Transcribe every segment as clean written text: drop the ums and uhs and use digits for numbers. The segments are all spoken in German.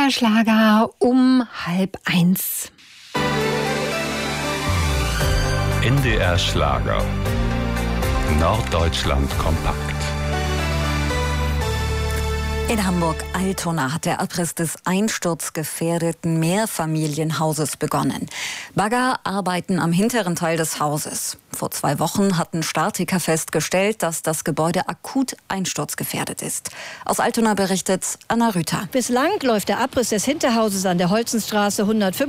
NDR-Schlager um 12:30. NDR-Schlager. Norddeutschland kompakt. In Hamburg-Altona hat der Abriss des einsturzgefährdeten Mehrfamilienhauses begonnen. Bagger arbeiten am hinteren Teil des Hauses. Vor 2 Wochen hatten Statiker festgestellt, dass das Gebäude akut einsturzgefährdet ist. Aus Altona berichtet Anna Rüther. Bislang läuft der Abriss des Hinterhauses an der Holzenstraße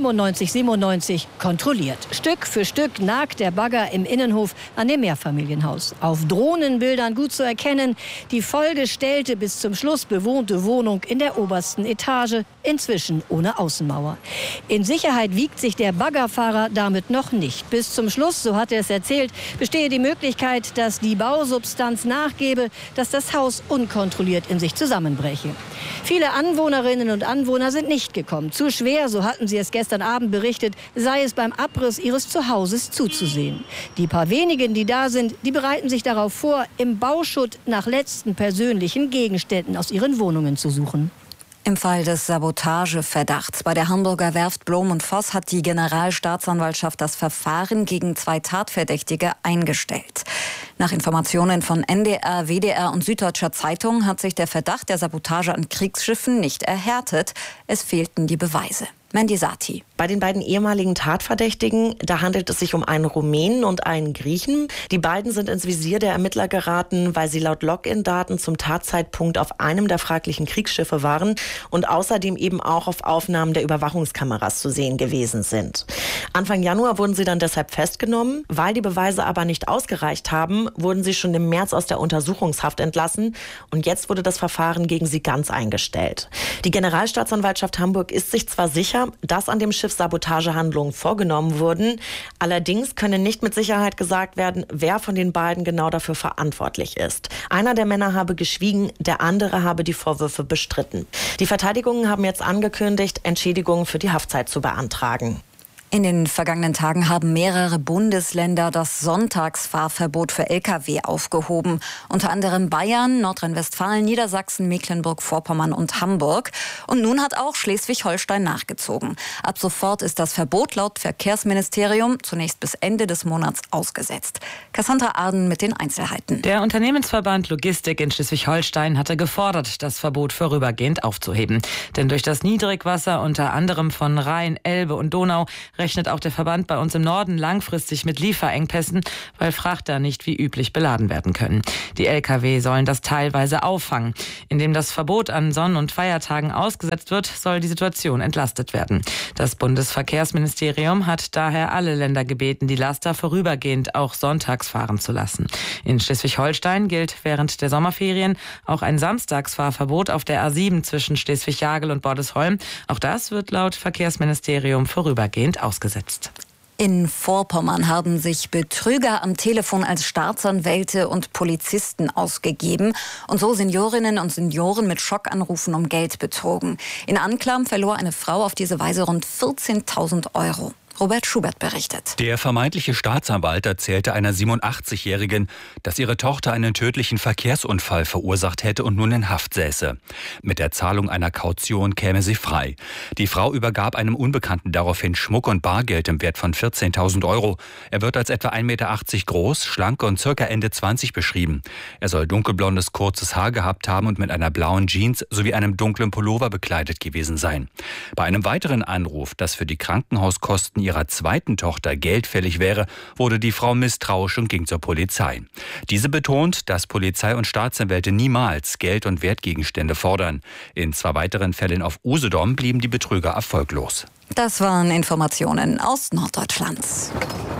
195/97 kontrolliert. Stück für Stück nagt der Bagger im Innenhof an dem Mehrfamilienhaus. Auf Drohnenbildern gut zu erkennen, die vollgestellte, bis zum Schluss bewohnte Wohnung in der obersten Etage, inzwischen ohne Außenmauer. In Sicherheit wiegt sich der Baggerfahrer damit noch nicht. Bis zum Schluss, so hat er es erzählt, bestehe die Möglichkeit, dass die Bausubstanz nachgebe, dass das Haus unkontrolliert in sich zusammenbreche. Viele Anwohnerinnen und Anwohner sind nicht gekommen. Zu schwer, so hatten sie es gestern Abend berichtet, sei es beim Abriss ihres Zuhauses zuzusehen. Die paar wenigen, die da sind, die bereiten sich darauf vor, im Bauschutt nach letzten persönlichen Gegenständen aus ihren Wohnungen zu suchen. Im Fall des Sabotageverdachts bei der Hamburger Werft Blom und Voss hat die Generalstaatsanwaltschaft das Verfahren gegen 2 Tatverdächtige eingestellt. Nach Informationen von NDR, WDR und Süddeutscher Zeitung hat sich der Verdacht der Sabotage an Kriegsschiffen nicht erhärtet. Es fehlten die Beweise. Mandy Sati. Bei den beiden ehemaligen Tatverdächtigen, da handelt es sich um einen Rumänen und einen Griechen. Die beiden sind ins Visier der Ermittler geraten, weil sie laut Login-Daten zum Tatzeitpunkt auf einem der fraglichen Kriegsschiffe waren und außerdem eben auch auf Aufnahmen der Überwachungskameras zu sehen gewesen sind. Anfang Januar wurden sie dann deshalb festgenommen. Weil die Beweise aber nicht ausgereicht haben, wurden sie schon im März aus der Untersuchungshaft entlassen und jetzt wurde das Verfahren gegen sie ganz eingestellt. Die Generalstaatsanwaltschaft Hamburg ist sich zwar sicher, dass an dem Schiff Sabotagehandlungen vorgenommen wurden. Allerdings könne nicht mit Sicherheit gesagt werden, wer von den beiden genau dafür verantwortlich ist. Einer der Männer habe geschwiegen, der andere habe die Vorwürfe bestritten. Die Verteidigungen haben jetzt angekündigt, Entschädigungen für die Haftzeit zu beantragen. In den vergangenen Tagen haben mehrere Bundesländer das Sonntagsfahrverbot für Lkw aufgehoben. Unter anderem Bayern, Nordrhein-Westfalen, Niedersachsen, Mecklenburg-Vorpommern und Hamburg. Und nun hat auch Schleswig-Holstein nachgezogen. Ab sofort ist das Verbot laut Verkehrsministerium zunächst bis Ende des Monats ausgesetzt. Cassandra Arden mit den Einzelheiten. Der Unternehmensverband Logistik in Schleswig-Holstein hatte gefordert, das Verbot vorübergehend aufzuheben. Denn durch das Niedrigwasser unter anderem von Rhein, Elbe und Donau rechnet auch der Verband bei uns im Norden langfristig mit Lieferengpässen, weil Frachter nicht wie üblich beladen werden können. Die Lkw sollen das teilweise auffangen. Indem das Verbot an Sonn- und Feiertagen ausgesetzt wird, soll die Situation entlastet werden. Das Bundesverkehrsministerium hat daher alle Länder gebeten, die Laster vorübergehend auch sonntags fahren zu lassen. In Schleswig-Holstein gilt während der Sommerferien auch ein Samstagsfahrverbot auf der A7 zwischen Schleswig-Jagel und Bordesholm. Auch das wird laut Verkehrsministerium vorübergehend ausgesetzt. In Vorpommern haben sich Betrüger am Telefon als Staatsanwälte und Polizisten ausgegeben und so Seniorinnen und Senioren mit Schockanrufen um Geld betrogen. In Anklam verlor eine Frau auf diese Weise rund 14.000 Euro. Robert Schubert berichtet. Der vermeintliche Staatsanwalt erzählte einer 87-Jährigen, dass ihre Tochter einen tödlichen Verkehrsunfall verursacht hätte und nun in Haft säße. Mit der Zahlung einer Kaution käme sie frei. Die Frau übergab einem Unbekannten daraufhin Schmuck und Bargeld im Wert von 14.000 Euro. Er wird als etwa 1,80 Meter groß, schlank und circa Ende 20 beschrieben. Er soll dunkelblondes, kurzes Haar gehabt haben und mit einer blauen Jeans sowie einem dunklen Pullover bekleidet gewesen sein. Bei einem weiteren Anruf, das für die Krankenhauskosten ihrer zweiten Tochter geldfällig wäre, wurde die Frau misstrauisch und ging zur Polizei. Diese betont, dass Polizei und Staatsanwälte niemals Geld- und Wertgegenstände fordern. In 2 weiteren Fällen auf Usedom blieben die Betrüger erfolglos. Das waren Informationen aus Norddeutschlands.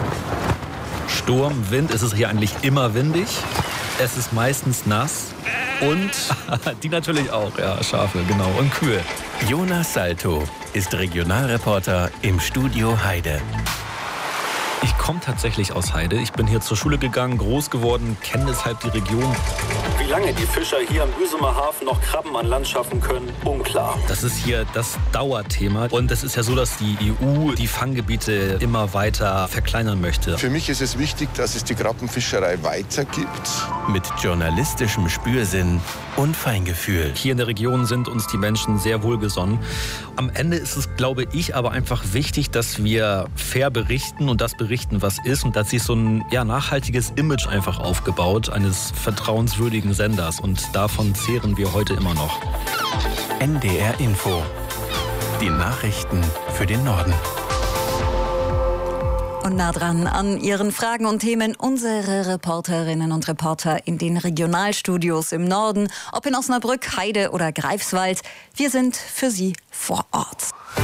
Sturm, Wind, ist es hier eigentlich immer windig. Es ist meistens nass und die natürlich auch, ja, Schafe, genau, und Kühe. Jonas Salto ist Regionalreporter im Studio Heide. Ich komme tatsächlich aus Heide. Ich bin hier zur Schule gegangen, groß geworden, kenne deshalb die Region. Wie lange die Fischer hier am Büsumer Hafen noch Krabben an Land schaffen können, unklar. Das ist hier das Dauerthema. Und es ist ja so, dass die EU die Fanggebiete immer weiter verkleinern möchte. Für mich ist es wichtig, dass es die Krabbenfischerei weitergibt. Mit journalistischem Spürsinn und Feingefühl. Hier in der Region sind uns die Menschen sehr wohlgesonnen. Am Ende ist es, glaube ich, aber einfach wichtig, dass wir fair berichten und das berichten, was ist. Und da hat sich so ein nachhaltiges Image einfach aufgebaut, eines vertrauenswürdigen Senders. Und davon zehren wir heute immer noch. NDR Info. Die Nachrichten für den Norden. Und nah dran an Ihren Fragen und Themen unsere Reporterinnen und Reporter in den Regionalstudios im Norden, ob in Osnabrück, Heide oder Greifswald. Wir sind für Sie vor Ort.